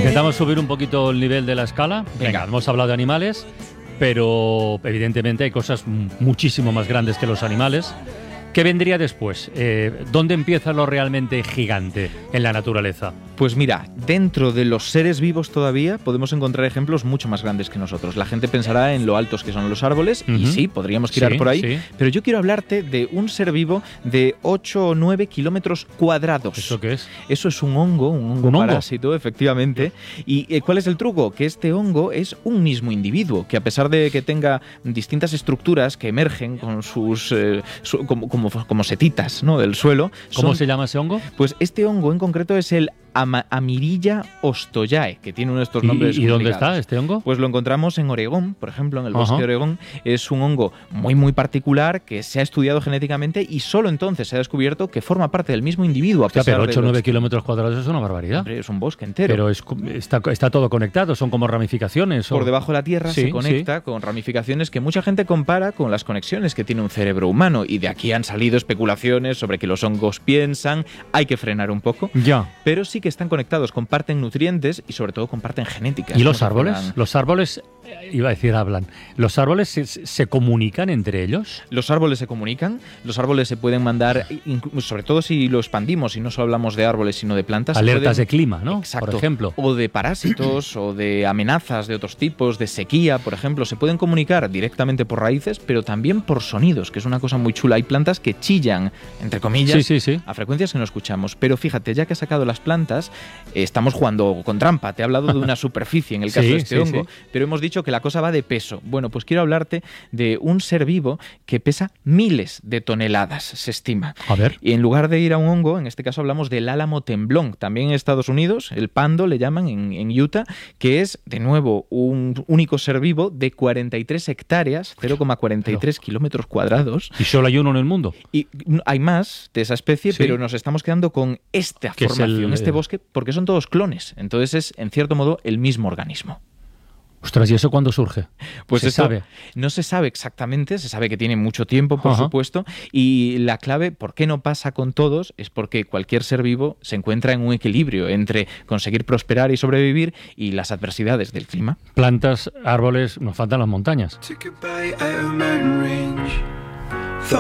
Intentamos subir un poquito el nivel de la escala. Venga, hemos hablado de animales, pero evidentemente hay cosas muchísimo más grandes que los animales. ¿Qué vendría después? ¿Dónde empieza lo realmente gigante en la naturaleza? Pues mira, dentro de los seres vivos todavía podemos encontrar ejemplos mucho más grandes que nosotros. La gente pensará en lo altos que son los árboles, y sí, podríamos tirar por ahí, pero yo quiero hablarte de un ser vivo de 8 o 9 kilómetros cuadrados. ¿Eso qué es? Eso es un hongo parásito, efectivamente. ¿Y cuál es el truco? Que este hongo es un mismo individuo, que a pesar de que tenga distintas estructuras que emergen con sus como setitas, ¿no?, del suelo. ¿Cómo se llama ese hongo? Pues este hongo en concreto es el Amirilla ostoyae, que tiene uno de estos nombres. ¿Y dónde está este hongo? Pues lo encontramos en Oregón, por ejemplo, en el bosque de Oregón. Es un hongo muy particular que se ha estudiado genéticamente y solo entonces se ha descubierto que forma parte del mismo individuo. Pero 8 o 9 kilómetros cuadrados es una barbaridad. Hombre, es un bosque entero. Pero está todo conectado, son como ramificaciones. Por debajo de la tierra se conecta con ramificaciones que mucha gente compara con las conexiones que tiene un cerebro humano, y de aquí han salido especulaciones sobre que los hongos piensan. Hay que frenar un poco. Ya. Pero sí que están conectados, comparten nutrientes y sobre todo comparten genética. ¿Y los árboles? Los árboles, iba a decir, hablan. ¿Los árboles se comunican entre ellos? Los árboles se comunican, los árboles se pueden mandar, sobre todo si lo expandimos y no solo hablamos de árboles sino de plantas. Alertas de clima, ¿no? Exacto. Por ejemplo. O de parásitos o de amenazas de otros tipos, de sequía, por ejemplo. Se pueden comunicar directamente por raíces, pero también por sonidos, que es una cosa muy chula. Hay plantas que chillan, entre comillas, a frecuencias que no escuchamos. Pero fíjate, ya que has sacado las plantas, estamos jugando con trampa. Te he hablado de una superficie en el caso de este hongo, pero hemos dicho que la cosa va de peso. Bueno, pues quiero hablarte de un ser vivo que pesa miles de toneladas, se estima. A ver. Y en lugar de ir a un hongo, en este caso hablamos del álamo temblón, también en Estados Unidos, el pando le llaman en Utah, que es, de nuevo, un único ser vivo de 43 hectáreas, 0,43 kilómetros cuadrados. ¿Y solo hay uno en el mundo? Y hay más de esa especie, pero nos estamos quedando con esta formación, este bosque, porque son todos clones. Entonces es, en cierto modo, el mismo organismo. Ostras, ¿y eso cuándo surge? Pues ¿Se sabe? No se sabe exactamente, se sabe que tiene mucho tiempo, por supuesto, y la clave, ¿por qué no pasa con todos?, es porque cualquier ser vivo se encuentra en un equilibrio entre conseguir prosperar y sobrevivir y las adversidades del clima. Plantas, árboles, nos faltan las montañas.